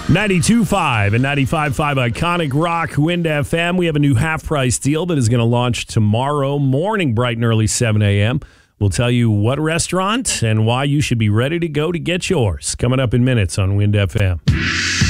92.5 and 95.5 Iconic Rock Wind FM. We have a new half-price deal that is going to launch tomorrow morning, bright and early, 7 a.m. We'll tell you what restaurant and why you should be ready to go to get yours. Coming up in minutes on Wind FM.